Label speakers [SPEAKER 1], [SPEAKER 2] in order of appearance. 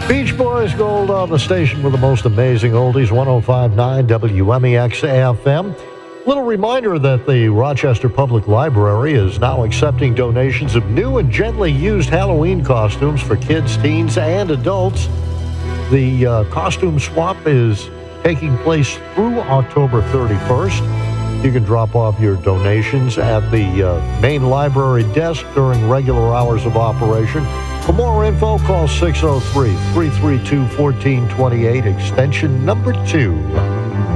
[SPEAKER 1] Beach Boys Gold on the station with the most amazing oldies, 105.9 WMEX FM. Little reminder that the Rochester Public Library is now accepting donations of new and gently used Halloween costumes for kids, teens, and adults. The costume swap is taking place through October 31st. You can drop off your donations at the main library desk during regular hours of operation. For more info, call 603-332-1428, extension number 2.